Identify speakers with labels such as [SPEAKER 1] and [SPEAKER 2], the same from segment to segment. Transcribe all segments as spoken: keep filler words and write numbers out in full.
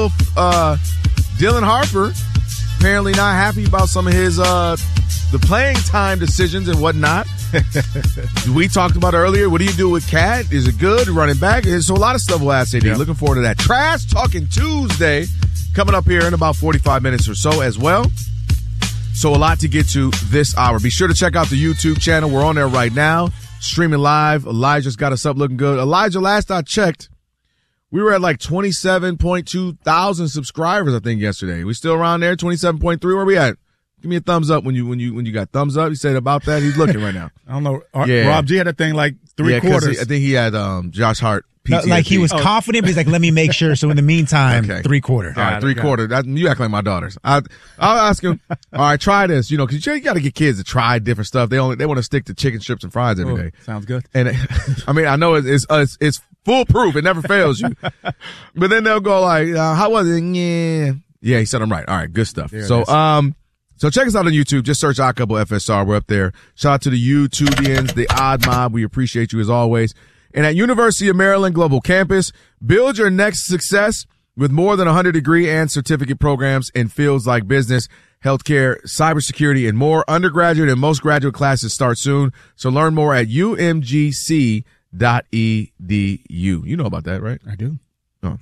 [SPEAKER 1] little uh, Dylan Harper apparently not happy about some of his uh, the playing time decisions and whatnot. We talked about earlier. What do you do with Cat? Is it good running back? So a lot of stuff we'll ask A D. Yeah. Looking forward to that. Trash Talking Tuesday coming up here in about forty-five minutes or so as well. So a lot to get to this hour. Be sure to check out the YouTube channel. We're on there right now, streaming live. Elijah's got us up looking good. Elijah, last I checked, we were at like twenty-seven point two thousand subscribers, I think, yesterday. We still around there, twenty-seven point three. Where we at? Give me a thumbs up when you when you when you got thumbs up. He said about that. He's looking right now.
[SPEAKER 2] I don't know. Yeah. Rob G had that thing like three
[SPEAKER 1] yeah,
[SPEAKER 2] quarters.
[SPEAKER 1] He, I think he had um, Josh Hart. P T S D.
[SPEAKER 3] No, like he was oh. confident, but he's like, let me make sure. So in the meantime, okay. three quarter.
[SPEAKER 1] All right, three quarter. That, you act like my daughters. I, I'll ask him. All right, try this. You know, because you got to get kids to try different stuff. They only they want to stick to chicken strips and fries every
[SPEAKER 2] Ooh,
[SPEAKER 1] day.
[SPEAKER 2] Sounds good.
[SPEAKER 1] And I mean, I know it's it's, it's, it's foolproof. It never fails you. But then they'll go like, uh, "How was it?" Yeah, yeah. He said I'm right. All right, good stuff. There so um. So check us out on YouTube. Just search Odd Couple F S R. We're up there. Shout out to the YouTubians, the Odd Mob. We appreciate you as always. And at University of Maryland Global Campus, build your next success with more than one hundred degree and certificate programs in fields like business, healthcare, cybersecurity, and more. Undergraduate and most graduate classes start soon. So learn more at U M G C dot E D U. You know about that, right?
[SPEAKER 2] I do.
[SPEAKER 1] Oh.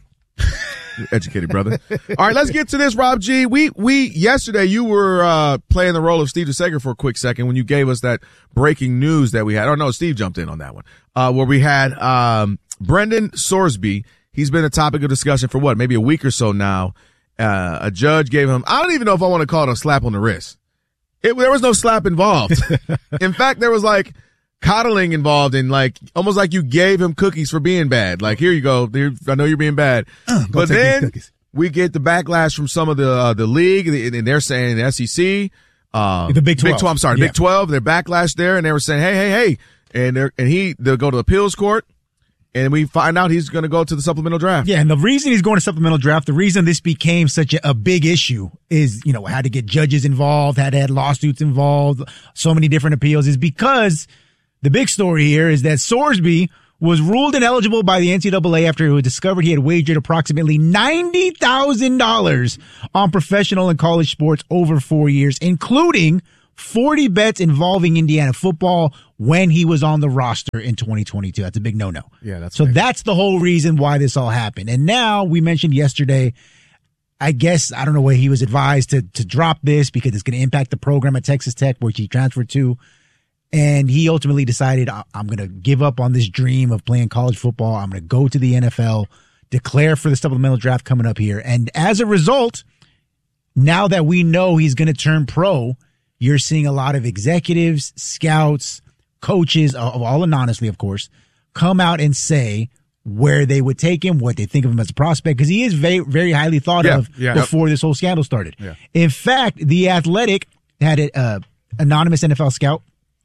[SPEAKER 1] Educated brother. All right, let's get to this, Rob G. We we yesterday you were uh playing the role of Steve DeSager for a quick second when you gave us that breaking news that we had. Oh no, Steve jumped in on that one. Uh where we had um Brendan Sorsby. He's been a topic of discussion for what, maybe a week or so now. Uh a judge gave him, I don't even know if I want to call it a slap on the wrist. It, there was no slap involved. In fact, there was like coddling involved in, like, almost like you gave him cookies for being bad. Like, here you go. Here, I know you're being bad.
[SPEAKER 2] Uh,
[SPEAKER 1] but then we get the backlash from some of the uh, the league, and they're saying the S E C, uh,
[SPEAKER 3] the Big twelve.
[SPEAKER 1] Big twelve. I'm sorry, yeah. Big twelve. Their backlash there, and they were saying, hey, hey, hey, and they're and he they'll go to the appeals court, and we find out he's going to go to the supplemental draft.
[SPEAKER 3] Yeah, and the reason he's going to supplemental draft, the reason this became such a, a big issue is, you know, had to get judges involved, had to have lawsuits involved, so many different appeals, is because the big story here is that Sorsby was ruled ineligible by the N C double A after it was discovered he had wagered approximately ninety thousand dollars on professional and college sports over four years, including forty bets involving Indiana football when he was on the roster in twenty twenty-two. That's a big no-no.
[SPEAKER 2] Yeah, that's
[SPEAKER 3] So
[SPEAKER 2] right.
[SPEAKER 3] that's the whole reason why this all happened. And now we mentioned yesterday, I guess, I don't know where he was advised to, to drop this because it's going to impact the program at Texas Tech, which he transferred to. And he ultimately decided, I'm going to give up on this dream of playing college football. I'm going to go to the N F L, declare for the supplemental draft coming up here. And as a result, now that we know he's going to turn pro, you're seeing a lot of executives, scouts, coaches, all anonymously, of course, come out and say where they would take him, what they think of him as a prospect, because he is very, very highly thought
[SPEAKER 1] yeah,
[SPEAKER 3] of
[SPEAKER 1] yeah.
[SPEAKER 3] before this whole scandal started.
[SPEAKER 2] Yeah.
[SPEAKER 3] In fact, The Athletic had an uh, anonymous N F L scout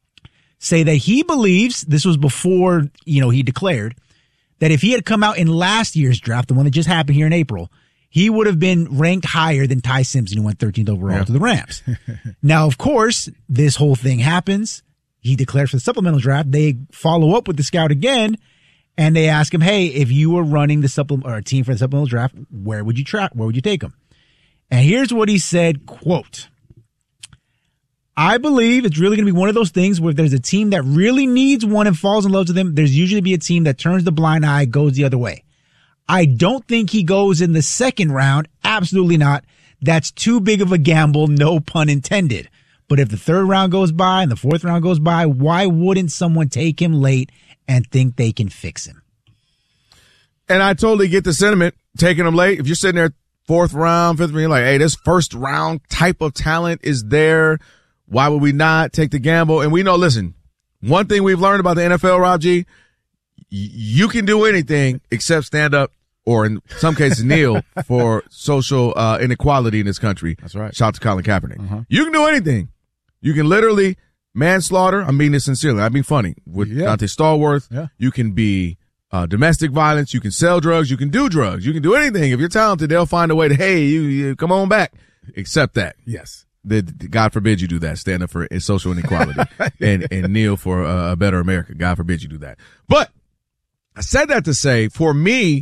[SPEAKER 3] say that he believes, this was before, you know, he declared, that if he had come out in last year's draft, the one that just happened here in April, he would have been ranked higher than Ty Simpson, who went thirteenth overall yeah. to the Rams. Now, of course, this whole thing happens. He declares for the supplemental draft. They follow up with the scout again, and they ask him, hey, if you were running the supplement or a team for the supplemental draft, where would you track? Where would you take him? And here's what he said, quote, I believe it's really going to be one of those things where if there's a team that really needs one and falls in love with them, there's usually be a team that turns the blind eye, goes the other way. I don't think he goes in the second round. Absolutely not. That's too big of a gamble. No pun intended. But if the third round goes by and the fourth round goes by, why wouldn't someone take him late and think they can fix him?
[SPEAKER 1] And I totally get the sentiment, taking him late. If you're sitting there fourth round, fifth round, you're like, hey, this first round type of talent is there. Why would we not take the gamble? And we know, listen, one thing we've learned about the N F L, Rob G, you can do anything except stand up or in some cases kneel for social uh, inequality in this country.
[SPEAKER 2] That's right.
[SPEAKER 1] Shout out to Colin Kaepernick.
[SPEAKER 2] Uh-huh.
[SPEAKER 1] You can do anything. You can literally manslaughter. I mean this sincerely. I mean funny. With
[SPEAKER 2] yeah.
[SPEAKER 1] Dante Stallworth,
[SPEAKER 2] yeah.
[SPEAKER 1] you can be uh, domestic violence. You can sell drugs. You can do drugs. You can do anything. If you're talented, they'll find a way to, hey, you, you come on back. Except that.
[SPEAKER 2] Yes.
[SPEAKER 1] That God forbid you do that. Stand up for social inequality and, and kneel for a better America. God forbid you do that. But I said that to say, for me,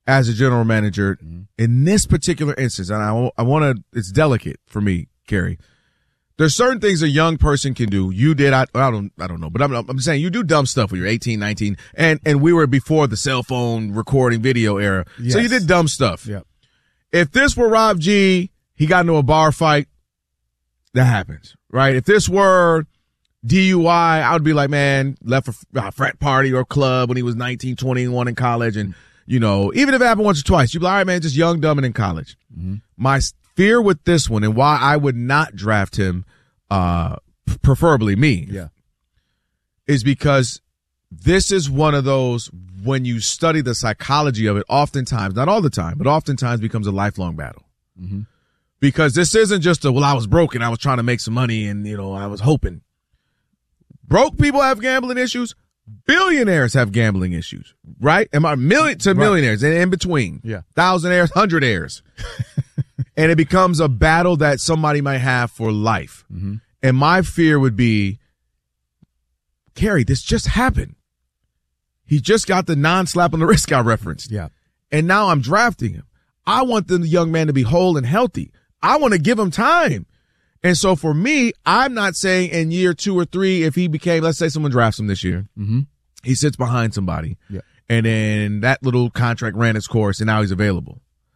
[SPEAKER 1] as a general manager mm-hmm. in this particular instance, and I, I want to, it's delicate for me, Kerry. There's certain things a young person can do. You did, I, I don't, I don't know, but I'm, I'm saying you do dumb stuff when you're eighteen, nineteen, and, and we were before the cell phone recording video era. Yes. So you did dumb stuff.
[SPEAKER 2] Yep.
[SPEAKER 1] If this were Rob G, he got into a bar fight, that happens, right? If this were D U I, I would be like, man, left for a frat party or club when he was nineteen, twenty-one in college. And, you know, even if it happened once or twice, you'd be like, all right, man, just young, dumb, and in college. Mm-hmm. My fear with this one and why I would not draft him, uh, preferably me,
[SPEAKER 2] yeah,
[SPEAKER 1] is because this is one of those, when you study the psychology of it, oftentimes, not all the time, but oftentimes becomes a lifelong battle.
[SPEAKER 2] Mm-hmm.
[SPEAKER 1] Because this isn't just a, well, I was broke and I was trying to make some money and, you know, I was hoping. Broke people have gambling issues. Billionaires have gambling issues, right? Am I million to millionaires and in between?
[SPEAKER 2] Yeah.
[SPEAKER 1] Thousandaires, hundredaires. And it becomes a battle that somebody might have for life.
[SPEAKER 2] Mm-hmm.
[SPEAKER 1] And my fear would be, Kerry, this just happened. He just got the non-slap on the wrist guy referenced.
[SPEAKER 2] Yeah.
[SPEAKER 1] And now I'm drafting him. I want the young man to be whole and healthy. I want to give him time. And so for me, I'm not saying in year two or three, if he became, let's say someone drafts him this year,
[SPEAKER 2] mm-hmm.
[SPEAKER 1] he sits behind somebody,
[SPEAKER 2] yeah.
[SPEAKER 1] and then that little contract ran its course, and now he's available.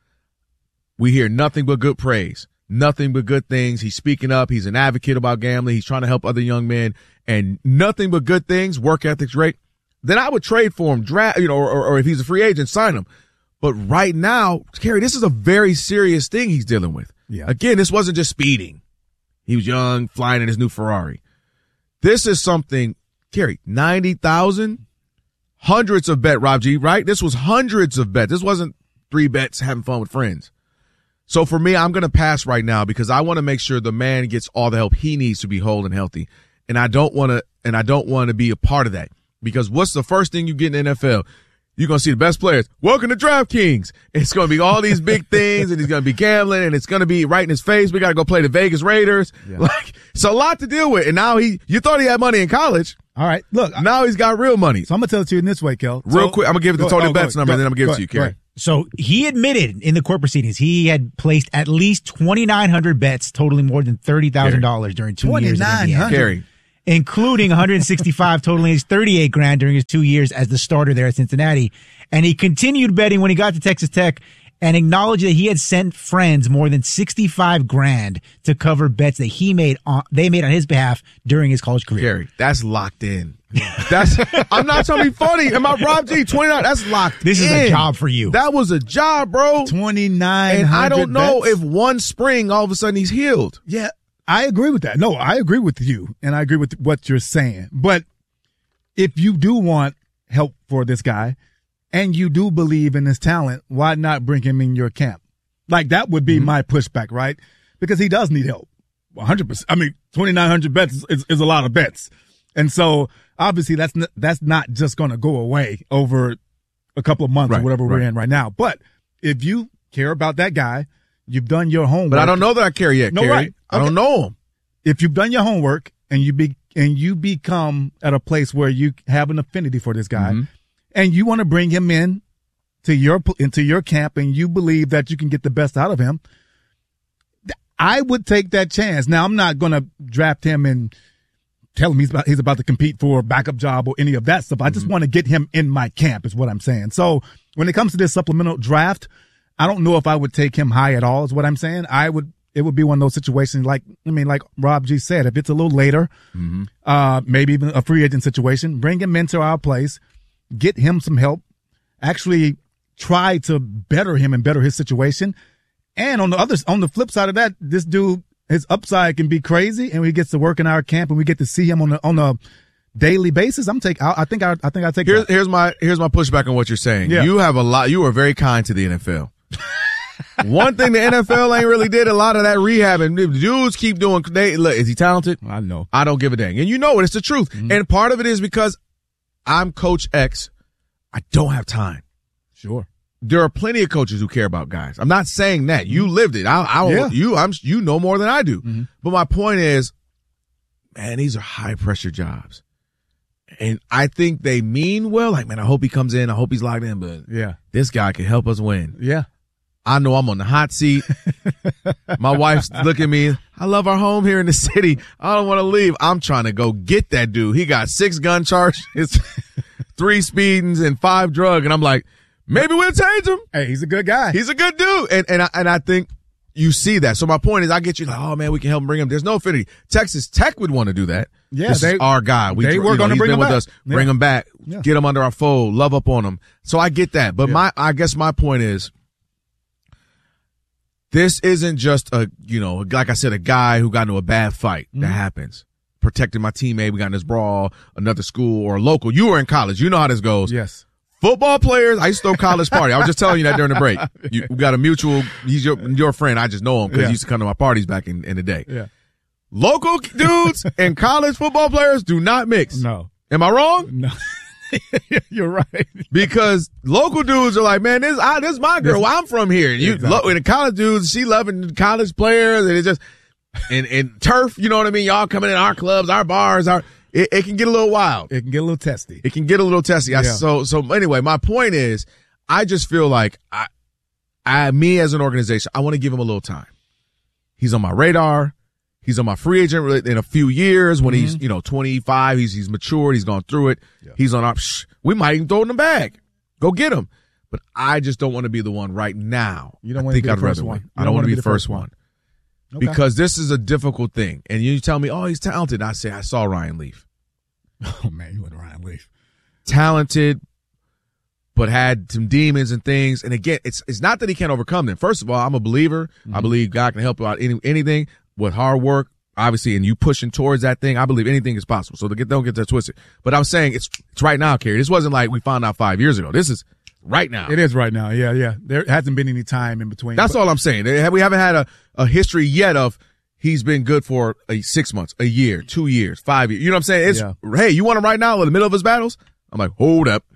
[SPEAKER 1] We hear nothing but good praise, nothing but good things. He's speaking up. He's an advocate about gambling. He's trying to help other young men, and nothing but good things, work ethic's great. Then I would trade for him, draft, you know, or, or if he's a free agent, sign him. But right now, Kerry, this is a very serious thing he's dealing with.
[SPEAKER 2] Yeah.
[SPEAKER 1] Again, this wasn't just speeding. He was young, flying in his new Ferrari. This is something, Kerry, ninety thousand, hundreds of bet, Rob G, right? This was hundreds of bets. This wasn't three bets having fun with friends. So for me, I'm going to pass right now because I want to make sure the man gets all the help he needs to be whole and healthy. And I don't want to, and I don't want to be a part of that, because what's the first thing you get in the N F L? You're going to see the best players. Welcome to DraftKings. It's going to be all these big things, and he's going to be gambling, and it's going to be right in his face. We got to go play the Vegas Raiders. Yeah. Like, it's a lot to deal with. And now he, you thought he had money in college.
[SPEAKER 2] All right. Look.
[SPEAKER 1] Now he's got real money.
[SPEAKER 2] So I'm going to tell it to you in this way, Kel.
[SPEAKER 1] Real
[SPEAKER 2] so,
[SPEAKER 1] quick. I'm going to give it the total oh, bets number, go, and then I'm going to give it to you, Kerry.
[SPEAKER 3] So he admitted in the court proceedings he had placed at least twenty-nine hundred bets totaling more than thirty thousand dollars during two years in Indiana.
[SPEAKER 1] Kerry.
[SPEAKER 3] Including one hundred sixty-five totaling his thirty-eight grand during his two years as the starter there at Cincinnati. And he continued betting when he got to Texas Tech and acknowledged that he had sent friends more than sixty-five grand to cover bets that he made on, they made on his behalf during his college career.
[SPEAKER 1] Gary, that's locked in. That's, I'm not trying to be funny. Am I Rob G? twenty-nine, that's locked
[SPEAKER 3] This
[SPEAKER 1] in.
[SPEAKER 3] is a job for you.
[SPEAKER 1] That was a job, bro.
[SPEAKER 2] twenty-nine hundred
[SPEAKER 1] And I don't know
[SPEAKER 2] bets?
[SPEAKER 1] if one spring all of a sudden he's healed.
[SPEAKER 2] Yeah. I agree with that. No, I agree with you, and I agree with what you're saying. But if you do want help for this guy, and you do believe in his talent, why not bring him in your camp? Like, that would be mm-hmm. my pushback, right? Because he does need help. one hundred percent. I mean, twenty-nine hundred bets is, is, is a lot of bets. And so, obviously, that's n- that's not just going to go away over a couple of months
[SPEAKER 1] right,
[SPEAKER 2] or whatever
[SPEAKER 1] right.
[SPEAKER 2] we're in right now. But if you care about that guy, you've done your homework.
[SPEAKER 1] But I don't know that I care yet,
[SPEAKER 2] no,
[SPEAKER 1] Kerry.
[SPEAKER 2] right.
[SPEAKER 1] I don't know him.
[SPEAKER 2] If you've done your homework and you be and you become at a place where you have an affinity for this guy, mm-hmm. and you want to bring him in to your into your camp, and you believe that you can get the best out of him, I would take that chance. Now, I'm not going to draft him and tell him he's about he's about to compete for a backup job or any of that stuff. I just mm-hmm. want to get him in my camp, is what I'm saying. So when it comes to this supplemental draft, I don't know if I would take him high at all, is what I'm saying. I would. It would be one of those situations like, I mean, like Rob G said, if it's a little later,
[SPEAKER 1] mm-hmm.
[SPEAKER 2] uh, maybe even a free agent situation, bring him into our place, get him some help, actually try to better him and better his situation. And on the other, on the flip side of that, this dude, his upside can be crazy, and he gets to work in our camp, and we get to see him on a, on a daily basis. I'm take, I, I think I, I think I take
[SPEAKER 1] here's,
[SPEAKER 2] that.
[SPEAKER 1] Here's my, here's my pushback on what you're saying.
[SPEAKER 2] Yeah.
[SPEAKER 1] You have a lot, you are very kind to the N F L. One thing the N F L ain't really did a lot of that rehab, and dudes keep doing. They, look, is he talented?
[SPEAKER 2] I know.
[SPEAKER 1] I don't give a dang, and you know it. It's the truth. Mm-hmm. And part of it is because I'm Coach X. I don't have time.
[SPEAKER 2] Sure.
[SPEAKER 1] There are plenty of coaches who care about guys. I'm not saying that. You lived it. I, I
[SPEAKER 2] yeah.
[SPEAKER 1] you, I'm, you know more than I do.
[SPEAKER 2] Mm-hmm.
[SPEAKER 1] But my point is, man, these are high pressure jobs. And I think they mean well. Like, man, I hope he comes in. I hope he's locked in. But
[SPEAKER 2] Yeah.
[SPEAKER 1] this guy can help us win.
[SPEAKER 2] Yeah.
[SPEAKER 1] I know I'm on the hot seat. My wife's looking at me. I love our home here in the city. I don't want to leave. I'm trying to go get that dude. He got six gun charges, three speedings, and five drug. And I'm like, maybe we'll change him.
[SPEAKER 2] Hey, he's a good guy.
[SPEAKER 1] He's a good dude. And and I, and I think you see that. So my point is, I get you like, oh man, we can help him bring him. There's no affinity. Texas Tech would want to do that.
[SPEAKER 2] Yeah,
[SPEAKER 1] this
[SPEAKER 2] they,
[SPEAKER 1] is our guy. We,
[SPEAKER 2] they were
[SPEAKER 1] you know,
[SPEAKER 2] going to
[SPEAKER 1] he's
[SPEAKER 2] bring
[SPEAKER 1] been
[SPEAKER 2] him
[SPEAKER 1] with
[SPEAKER 2] back.
[SPEAKER 1] us.
[SPEAKER 2] Yeah.
[SPEAKER 1] Bring him back.
[SPEAKER 2] Yeah.
[SPEAKER 1] Get him under our fold. Love up on him. So I get that. But
[SPEAKER 2] Yeah.
[SPEAKER 1] my, I guess my point is, this isn't just a, you know, like I said, a guy who got into a bad fight.
[SPEAKER 2] Mm-hmm.
[SPEAKER 1] That happens. Protecting my teammate. We got in this brawl, another school or a local. You were in college. You know how this goes.
[SPEAKER 2] Yes.
[SPEAKER 1] Football players, I used to throw college party. I was just telling you that during the break. You we got a mutual, he's your your friend. I just know him because
[SPEAKER 2] Yeah.
[SPEAKER 1] he used to come to my parties back in, in the day.
[SPEAKER 2] Yeah.
[SPEAKER 1] Local dudes and college football players do not mix.
[SPEAKER 2] No.
[SPEAKER 1] Am I wrong?
[SPEAKER 2] No. You're right.
[SPEAKER 1] Because local dudes are like, man, this I, this is my girl.
[SPEAKER 2] This-
[SPEAKER 1] I'm from here. You,
[SPEAKER 2] Exactly.
[SPEAKER 1] lo, and the college dudes, she loving college players, and it's just and and turf. You know what I mean? Y'all coming in our clubs, our bars, our it, it can get a little wild.
[SPEAKER 2] It can get a little testy.
[SPEAKER 1] It can get a little testy. I,
[SPEAKER 2] Yeah.
[SPEAKER 1] so so anyway, my point is, I just feel like I, I me as an organization, I want to give him a little time. He's on my radar. He's on my free agent in a few years when
[SPEAKER 2] Mm-hmm.
[SPEAKER 1] he's, you know, twenty-five. He's he's matured. He's gone through it.
[SPEAKER 2] Yeah.
[SPEAKER 1] He's on our. Shh, we might even throw in the bag. Go get him. But I just don't want to be the one right now.
[SPEAKER 2] You don't
[SPEAKER 1] I
[SPEAKER 2] want to
[SPEAKER 1] think
[SPEAKER 2] be the
[SPEAKER 1] I'd
[SPEAKER 2] first
[SPEAKER 1] rather
[SPEAKER 2] one.
[SPEAKER 1] wait.
[SPEAKER 2] You
[SPEAKER 1] I don't want to be the first one.
[SPEAKER 2] Okay.
[SPEAKER 1] Because this is a difficult thing. And you tell me, oh, he's talented. I say, I saw Ryan Leaf.
[SPEAKER 2] Oh man, you went Ryan Leaf.
[SPEAKER 1] Talented, but had some demons and things. And again, it's it's not that he can't overcome them. First of all, I'm a believer.
[SPEAKER 2] Mm-hmm.
[SPEAKER 1] I believe God can help you out any anything with hard work, obviously, and you pushing towards that thing. I believe anything is possible. So to get, don't get that twisted. But I'm saying it's it's right now, Kerry. This wasn't like we found out five years ago. This is right now.
[SPEAKER 2] It is right now. Yeah, yeah. There hasn't been any time in between.
[SPEAKER 1] That's
[SPEAKER 2] But-
[SPEAKER 1] all I'm saying. We haven't had a, a history yet of he's been good for a six months, a year, two years, five years. You know what I'm saying? It's,
[SPEAKER 2] Yeah.
[SPEAKER 1] hey, you want him right now in the middle of his battles? I'm like, hold up.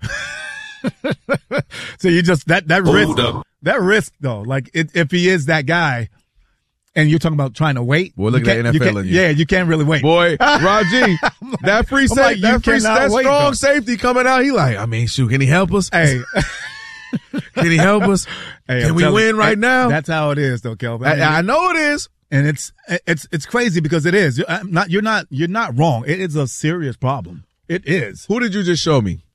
[SPEAKER 2] So you just that that risk
[SPEAKER 1] up.
[SPEAKER 2] that risk though, like it, if he is that guy, and you're talking about trying to wait.
[SPEAKER 1] Boy, look
[SPEAKER 2] you
[SPEAKER 1] at that
[SPEAKER 2] can't-
[SPEAKER 1] N F L
[SPEAKER 2] you
[SPEAKER 1] in
[SPEAKER 2] can't-
[SPEAKER 1] you.
[SPEAKER 2] Yeah, you can't really wait.
[SPEAKER 1] Boy, Raji, that free
[SPEAKER 2] I'm
[SPEAKER 1] safety,
[SPEAKER 2] like, you
[SPEAKER 1] that, free,
[SPEAKER 2] cannot
[SPEAKER 1] that
[SPEAKER 2] wait,
[SPEAKER 1] strong
[SPEAKER 2] though.
[SPEAKER 1] safety coming out. He like, I mean, shoot, can he help us?
[SPEAKER 2] Hey,
[SPEAKER 1] Can he help us?
[SPEAKER 2] hey,
[SPEAKER 1] Can
[SPEAKER 2] I'm
[SPEAKER 1] we
[SPEAKER 2] telling
[SPEAKER 1] win
[SPEAKER 2] you,
[SPEAKER 1] right
[SPEAKER 2] that-
[SPEAKER 1] now?
[SPEAKER 2] That's how it is, though, Kelvin.
[SPEAKER 1] I, I know it is.
[SPEAKER 2] and it's it's it's crazy because it is. I'm not you're not you're not wrong. It is a serious problem. It is.
[SPEAKER 1] Who did you just show me?